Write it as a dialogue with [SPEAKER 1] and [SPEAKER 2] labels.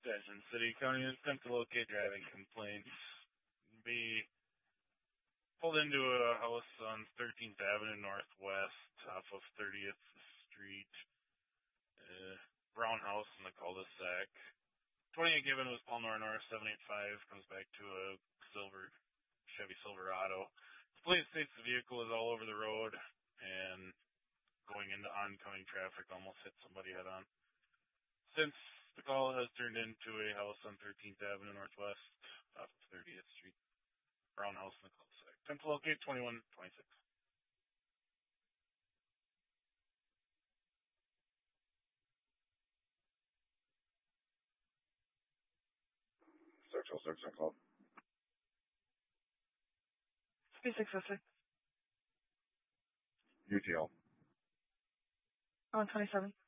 [SPEAKER 1] Attention, City County attempt to locate driving complaints. Be pulled into a house on 13th Avenue Northwest off of 30th Street. Brown house in the cul-de-sac. 28 given was Paul North 785. Comes back to a Chevy Silverado. The police states the vehicle is all over the road and going into oncoming traffic, almost hit somebody head on. Since the call has turned into a house on 13th Avenue Northwest off of 30th Street. Brown house in the cul-de-sac. Attempt to locate 2126.
[SPEAKER 2] Search and call.
[SPEAKER 3] 3606.
[SPEAKER 2] UTL.
[SPEAKER 3] On 27.